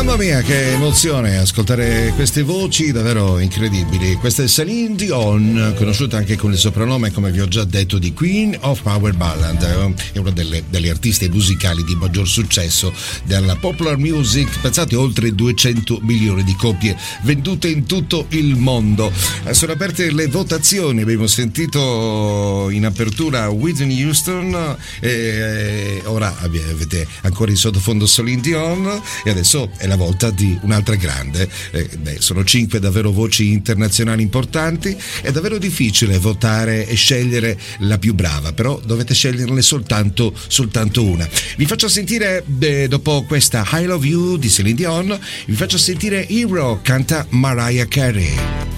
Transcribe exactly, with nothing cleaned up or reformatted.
Mamma mia, che emozione ascoltare queste voci davvero incredibili. Questa è Céline Dion, conosciuta anche con il soprannome, come vi ho già detto, di Queen of Power Ballad. È una delle, delle artiste musicali di maggior successo della popular music. Pensate, oltre duecento milioni di copie vendute in tutto il mondo. Sono aperte le votazioni, abbiamo sentito in apertura Whitney Houston e ora avete ancora in sottofondo Céline Dion e adesso è la volta di un'altra grande. Eh, beh, sono cinque davvero voci internazionali importanti. È davvero difficile votare e scegliere la più brava, però dovete sceglierne soltanto soltanto una. Vi faccio sentire, eh, dopo questa I Love You di Céline Dion, vi faccio sentire Hero, canta Mariah Carey.